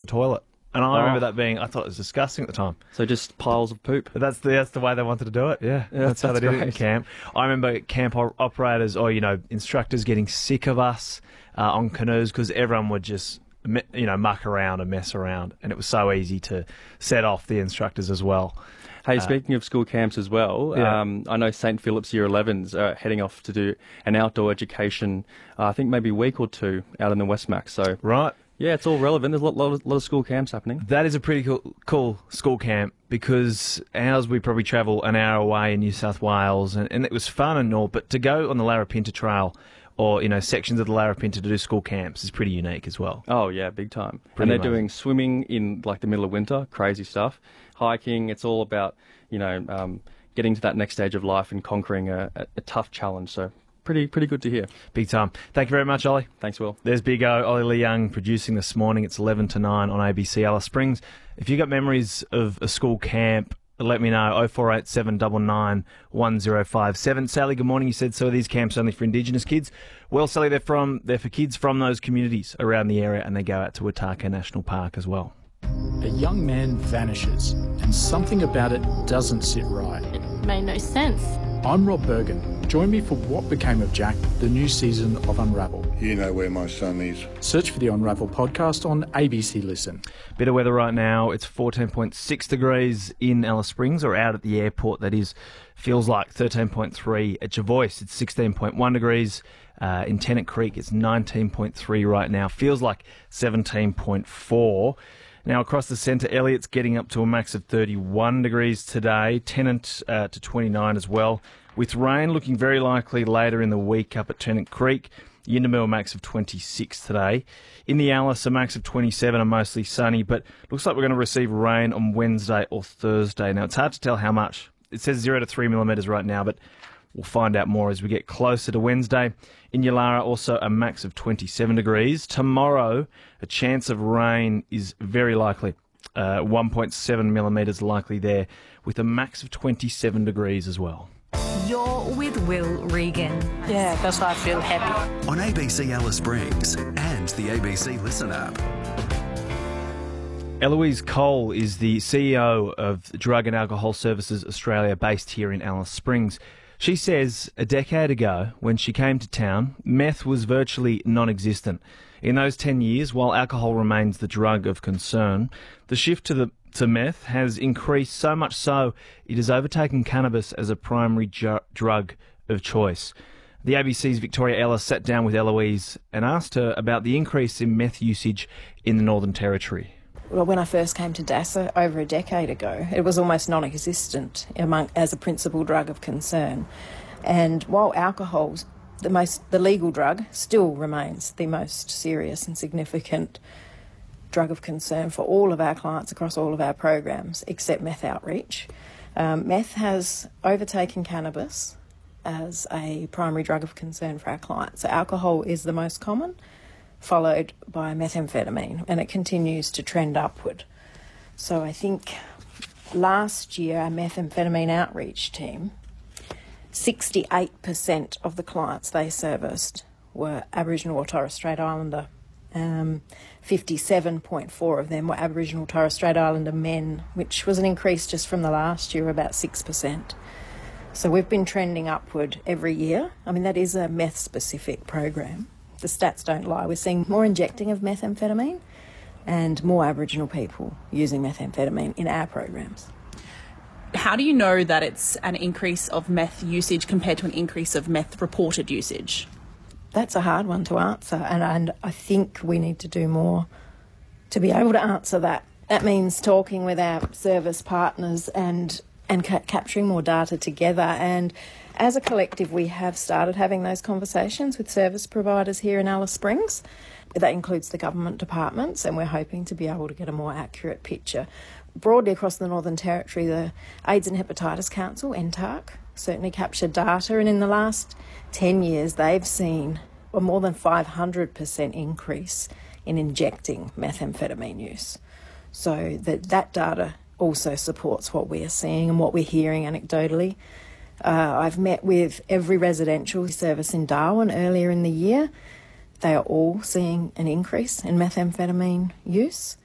toilet. And I remember that being, I thought it was disgusting at the time. So just piles of poop. But that's the way they wanted to do it, yeah. That's how they did it in camp. I remember camp operators or, instructors getting sick of us on canoes because everyone would just, muck around and mess around. And it was so easy to set off the instructors as well. Hey, speaking of school camps as well, I know St Philip's Year 11s are heading off to do an outdoor education, I think maybe a week or two out in the Westmac. So right. Yeah, it's all relevant. There's a lot of school camps happening. That is a pretty cool school camp because ours, we probably travel an hour away in New South Wales, and it was fun and all, but to go on the Larapinta Trail or, sections of the Larapinta to do school camps is pretty unique as well. Oh, yeah, big time. Pretty and they're amazing. doing swimming in, the middle of winter, crazy stuff. Hiking, it's all about, getting to that next stage of life and conquering a tough challenge, so... Pretty good to hear. Big time. Thank you very much, Ollie. Thanks, Will. There's Big O, Ollie Lee Young, producing this morning. It's 11 to 9 on ABC Alice Springs. If you've got memories of a school camp, let me know. 0487 99 1057. Sally, good morning. You said, so are these camps only for Indigenous kids? Well, Sally, they're for kids from those communities around the area, and they go out to Wataka National Park as well. A young man vanishes, and something about it doesn't sit right. It made no sense. I'm Rob Bergen. Join me for What Became of Jack, the new season of Unravel. You know where my son is. Search for the Unravel podcast on ABC Listen. Bit of weather right now. It's 14.6 degrees in Alice Springs, or out at the airport, that is. Feels like 13.3 at Jervois. It's 16.1 degrees. In Tennant Creek, it's 19.3 right now. Feels like 17.4. Now, across the centre, Elliott's getting up to a max of 31 degrees today. Tennant to 29 as well. With rain looking very likely later in the week up at Tennant Creek. Yindamill, a max of 26 today. In the Alice, a max of 27 and mostly sunny, but looks like we're going to receive rain on Wednesday or Thursday. Now, it's hard to tell how much. It says 0 to 3 millimetres right now, but we'll find out more as we get closer to Wednesday. In Yulara, also a max of 27 degrees. Tomorrow, a chance of rain is very likely. 1.7 millimetres likely there, with a max of 27 degrees as well. You're with Will Regan. Yeah, that's why I feel happy. On ABC Alice Springs and the ABC Listen app. Eloise Cole is the CEO of Drug and Alcohol Services Australia, based here in Alice Springs. She says a decade ago, when she came to town, meth was virtually non-existent. In those 10 years, while alcohol remains the drug of concern, the shift to meth has increased so much so it has overtaken cannabis as a primary drug of choice. The ABC's Victoria Ellis sat down with Eloise and asked her about the increase in meth usage in the Northern Territory. Well, when I first came to DASA over a decade ago, it was almost non-existent as a principal drug of concern. And while alcohol's the legal drug, still remains the most serious and significant drug of concern for all of our clients across all of our programs, except meth outreach. Meth has overtaken cannabis as a primary drug of concern for our clients. So alcohol is the most common, followed by methamphetamine, and it continues to trend upward. So I think last year our methamphetamine outreach team, 68% of the clients they serviced were Aboriginal or Torres Strait Islander. 57.4 of them were Aboriginal Torres Strait Islander men, which was an increase just from the last year, about 6%. So we've been trending upward every year. I mean, that is a meth-specific program. The stats don't lie. We're seeing more injecting of methamphetamine and more Aboriginal people using methamphetamine in our programs. How do you know that it's an increase of meth usage compared to an increase of meth reported usage? That's a hard one to answer, and I think we need to do more to be able to answer that. That means talking with our service partners and capturing more data together. And as a collective, we have started having those conversations with service providers here in Alice Springs. That includes the government departments, and we're hoping to be able to get a more accurate picture. Broadly across the Northern Territory, the AIDS and Hepatitis Council, NTARC, certainly captured data, and in the last 10 years they've seen a more than 500% increase in injecting methamphetamine use. So that data also supports what we are seeing and what we're hearing anecdotally. I've met with every residential service in Darwin earlier in the year. They are all seeing an increase in methamphetamine use.